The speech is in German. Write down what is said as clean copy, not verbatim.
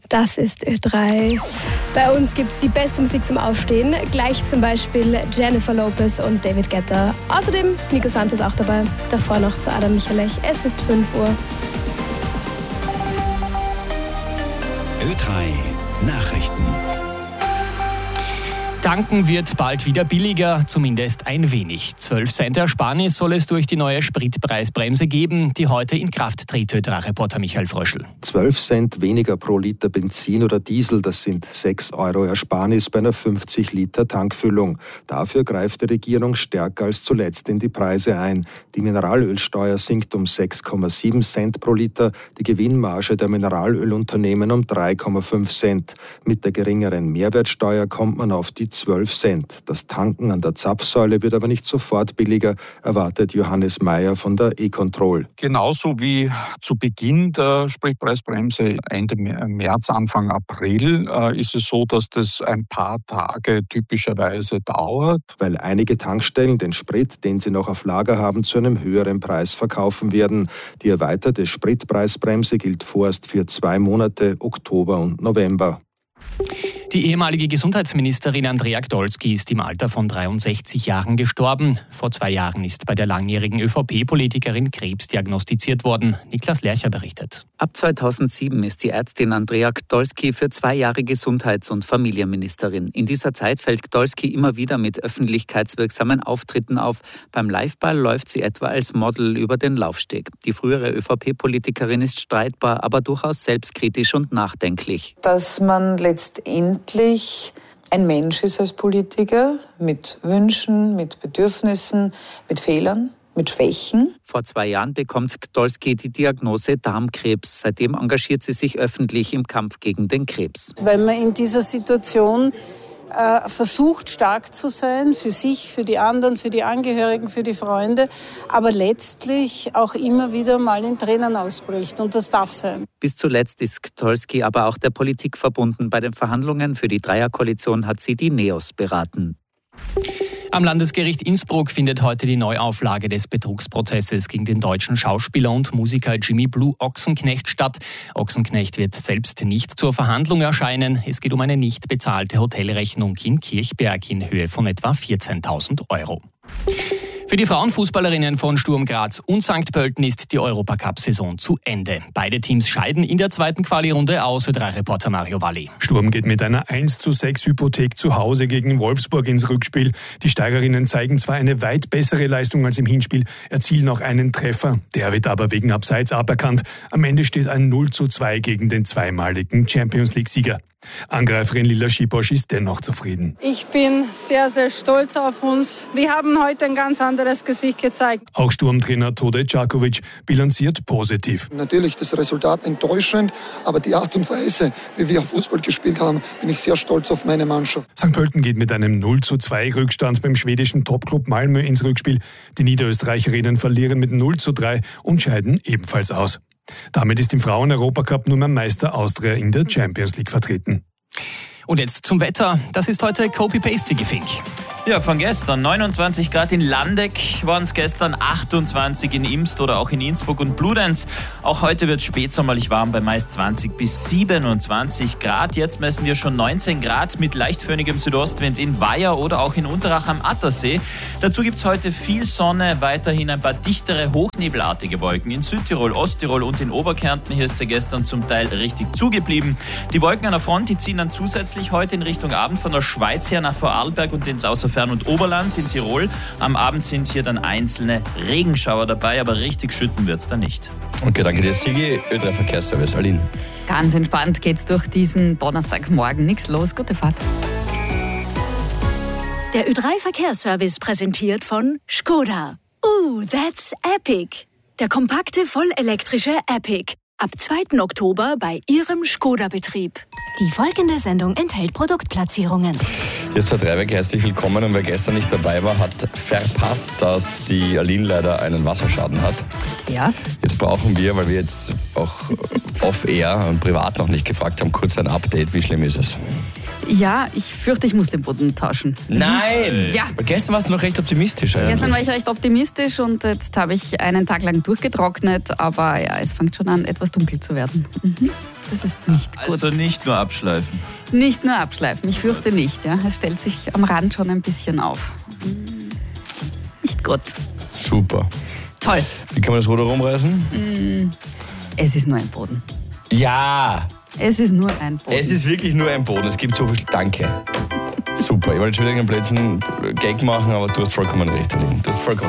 Das ist Ö3. Bei uns gibt es die beste Musik zum Aufstehen. Gleich zum Beispiel Jennifer Lopez und David Guetta. Außerdem Nico Santos auch dabei. Davor noch zu Adam Michalech. Es ist 5 Uhr. Ö3 Nachrichten. Tanken wird bald wieder billiger, zumindest ein wenig. 12 Cent Ersparnis soll es durch die neue Spritpreisbremse geben, die heute in Kraft tritt, Ö3-Reporter Michael Fröschl. 12 Cent weniger pro Liter Benzin oder Diesel, das sind 6 Euro Ersparnis bei einer 50 Liter Tankfüllung. Dafür greift die Regierung stärker als zuletzt in die Preise ein. Die Mineralölsteuer sinkt um 6,7 Cent pro Liter, die Gewinnmarge der Mineralölunternehmen um 3,5 Cent. Mit der geringeren Mehrwertsteuer kommt man auf die 12 Cent. Das Tanken an der Zapfsäule wird aber nicht sofort billiger, erwartet Johannes Mayer von der E-Control. Genauso wie zu Beginn der Spritpreisbremse Ende März, Anfang April ist es so, dass das ein paar Tage typischerweise dauert. Weil einige Tankstellen den Sprit, den sie noch auf Lager haben, zu einem höheren Preis verkaufen werden. Die erweiterte Spritpreisbremse gilt vorerst für 2 Monate, Oktober und November. Die ehemalige Gesundheitsministerin Andrea Gdolski ist im Alter von 63 Jahren gestorben. Vor 2 Jahren ist bei der langjährigen ÖVP-Politikerin Krebs diagnostiziert worden. Niklas Lercher berichtet. Ab 2007 ist die Ärztin Andrea Gdolski für 2 Jahre Gesundheits- und Familienministerin. In dieser Zeit fällt Gdolski immer wieder mit öffentlichkeitswirksamen Auftritten auf. Beim Liveball läuft sie etwa als Model über den Laufsteg. Die frühere ÖVP-Politikerin ist streitbar, aber durchaus selbstkritisch und nachdenklich. Dass man letztendlich ein Mensch ist als Politiker mit Wünschen, mit Bedürfnissen, mit Fehlern, mit Schwächen. Vor 2 Jahren bekommt Gdolski die Diagnose Darmkrebs. Seitdem engagiert sie sich öffentlich im Kampf gegen den Krebs. Weil man in dieser Situation versucht, stark zu sein, für sich, für die anderen, für die Angehörigen, für die Freunde, aber letztlich auch immer wieder mal in Tränen ausbricht. Und das darf sein. Bis zuletzt ist Gdolski aber auch der Politik verbunden. Bei den Verhandlungen für die Dreierkoalition hat sie die NEOS beraten. Am Landesgericht Innsbruck findet heute die Neuauflage des Betrugsprozesses gegen den deutschen Schauspieler und Musiker Jimmy Blue Ochsenknecht statt. Ochsenknecht wird selbst nicht zur Verhandlung erscheinen. Es geht um eine nicht bezahlte Hotelrechnung in Kirchberg in Höhe von etwa 14.000 Euro. Für die Frauenfußballerinnen von Sturm Graz und St. Pölten ist die Europacup-Saison zu Ende. Beide Teams scheiden in der zweiten Quali-Runde aus, Ö3-Reporter Mario Valli. Sturm geht mit einer 1:6 Hypothek zu Hause gegen Wolfsburg ins Rückspiel. Die Steigerinnen zeigen zwar eine weit bessere Leistung als im Hinspiel, erzielen auch einen Treffer. Der wird aber wegen Abseits aberkannt. Am Ende steht ein 0:2 gegen den zweimaligen Champions-League-Sieger. Angreiferin Lila Schiposch ist dennoch zufrieden. Ich bin sehr, sehr stolz auf uns. Wir haben heute ein ganz anderes Gesicht gezeigt. Auch Sturmtrainer Tode Čaković bilanziert positiv. Natürlich das Resultat enttäuschend, aber die Art und Weise, wie wir Fußball gespielt haben, bin ich sehr stolz auf meine Mannschaft. St. Pölten geht mit einem 0:2 Rückstand beim schwedischen Topclub Malmö ins Rückspiel. Die Niederösterreicherinnen verlieren mit 0:3 und scheiden ebenfalls aus. Damit ist im Frauen-Europacup nur mehr Meister Austria in der Champions League vertreten. Und jetzt zum Wetter. Das ist heute Copy-Paste, Fink. Ja, von gestern. 29 Grad in Landeck waren es gestern, 28 in Imst oder auch in Innsbruck und Bludenz. Auch heute wird es spätsommerlich warm bei meist 20 bis 27 Grad. Jetzt messen wir schon 19 Grad mit leicht föhnigem Südostwind in Weiher oder auch in Unterach am Attersee. Dazu gibt es heute viel Sonne, weiterhin ein paar dichtere, hochnebelartige Wolken in Südtirol, Osttirol und in Oberkärnten. Hier ist es ja gestern zum Teil richtig zugeblieben. Die Wolken an der Front, die ziehen dann zusätzlich heute in Richtung Abend von der Schweiz her nach Vorarlberg und ins Außerfern- und Oberland in Tirol. Am Abend sind hier dann einzelne Regenschauer dabei, aber richtig schütten wird es da nicht. Okay, danke dir, Sigi. Ö3 Verkehrsservice, Aline. Ganz entspannt geht's durch diesen Donnerstagmorgen. Nichts los, gute Fahrt. Der Ö3 Verkehrsservice präsentiert von Škoda. That's epic. Der kompakte, vollelektrische Epic. Ab 2. Oktober bei Ihrem Škoda-Betrieb. Die folgende Sendung enthält Produktplatzierungen. Hier ist der Dreiberg, herzlich willkommen. Und wer gestern nicht dabei war, hat verpasst, dass die Aline leider einen Wasserschaden hat. Ja. Jetzt brauchen wir, weil wir jetzt auch off-air und privat noch nicht gefragt haben, kurz ein Update. Wie schlimm ist es? Ja, ich fürchte, ich muss den Boden tauschen. Nein! Ja. Weil gestern warst du noch recht optimistisch. Eigentlich. Gestern war ich recht optimistisch und jetzt habe ich einen Tag lang durchgetrocknet, aber ja, es fängt schon an, etwas dunkel zu werden. Das ist nicht gut. Also nicht nur abschleifen. Nicht nur abschleifen, ich fürchte nicht. Ja. Es stellt sich am Rand schon ein bisschen auf. Nicht gut. Super. Toll. Wie kann man das Ruder rumreißen? Es ist nur ein Boden. Ja! Es ist nur ein Boden. Es ist wirklich nur ein Boden. Es gibt so viel. Danke. Super. Ich wollte schon wieder einen Blödsinn Gag machen, aber du hast vollkommen recht, Aline. Du hast vollkommen